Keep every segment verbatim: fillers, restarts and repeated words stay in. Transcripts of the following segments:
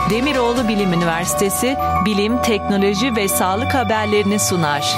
Demiroğlu Bilim Üniversitesi Bilim, Teknoloji ve Sağlık haberlerini sunar.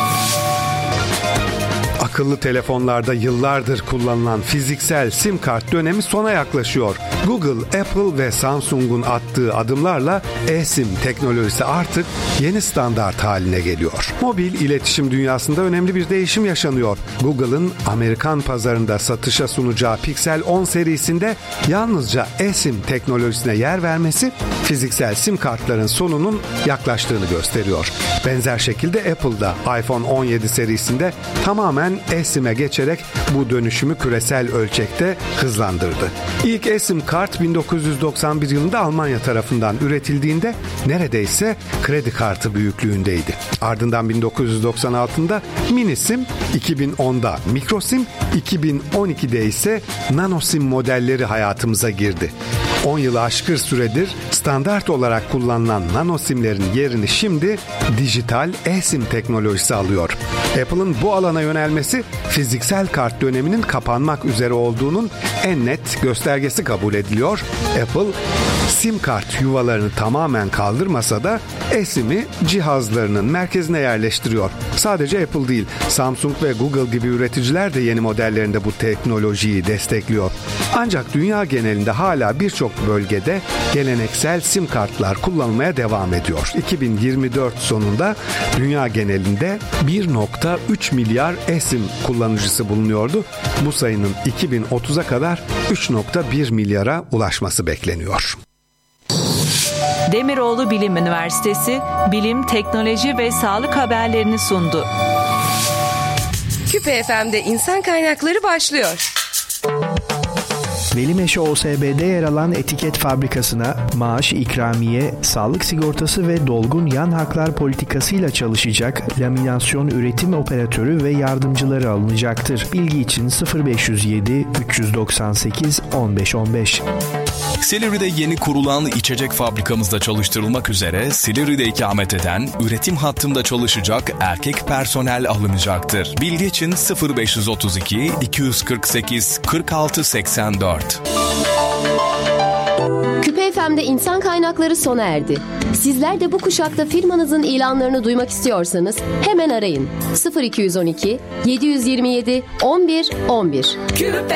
Akıllı telefonlarda yıllardır kullanılan fiziksel sim kart dönemi sona yaklaşıyor. Google, Apple ve Samsung'un attığı adımlarla eSIM teknolojisi artık yeni standart haline geliyor. Mobil iletişim dünyasında önemli bir değişim yaşanıyor. Google'ın Amerikan pazarında satışa sunacağı Pixel on serisinde yalnızca eSIM teknolojisine yer vermesi fiziksel sim kartların sonunun yaklaştığını gösteriyor. Benzer şekilde Apple'da iPhone on yedi serisinde tamamen eSIM'e geçerek bu dönüşümü küresel ölçekte hızlandırdı. İlk eSIM kart bin dokuz yüz doksan bir yılında Almanya tarafından üretildiğinde neredeyse kredi kartı büyüklüğündeydi. Ardından bin dokuz yüz doksan altıda mini sim, iki bin onda mikrosim, iki bin on ikide ise nanosim modelleri hayatımıza girdi. on yılı aşkın süredir standart olarak kullanılan nanosimlerin yerini şimdi dijital eSIM teknolojisi alıyor. Apple'ın bu alana yönelmesi fiziksel kart döneminin kapanmak üzere olduğunun en net göstergesi kabul ediliyor. Apple sim kart yuvalarını tamamen kaldırmasa da eSIM'i cihazlarının merkezine yerleştiriyor. Sadece Apple değil, Samsung ve Google gibi üreticiler de yeni modellerinde bu teknolojiyi destekliyor. Ancak dünya genelinde hala birçok bölgede geleneksel sim kartlar kullanılmaya devam ediyor. iki bin yirmi dört sonunda dünya genelinde bir nokta üç milyar eSIM kullanıcısı bulunuyordu. Bu sayının iki bin otuza kadar üç nokta bir milyara ulaşması bekleniyor. Demiroğlu Bilim Üniversitesi Bilim, Teknoloji ve Sağlık haberlerini sundu. Küpe F M'de insan kaynakları başlıyor. Velimeşe O S B'de yer alan etiket fabrikasına maaş, ikramiye, sağlık sigortası ve dolgun yan haklar politikasıyla çalışacak laminasyon üretim operatörü ve yardımcıları alınacaktır. Bilgi için sıfır beş yüz yedi üç yüz doksan sekiz on beş on beş. Silivri'de yeni kurulan içecek fabrikamızda çalıştırılmak üzere Silivri'de ikamet eden üretim hattında çalışacak erkek personel alınacaktır. Bilgi için sıfır beş yüz otuz iki iki yüz kırk sekiz kırk altı seksen dört. Küpe F M'de insan kaynakları sona erdi. Sizler de bu kuşakta firmanızın ilanlarını duymak istiyorsanız hemen arayın. sıfır iki yüz on iki yedi yüz yirmi yedi on bir on bir. Küpe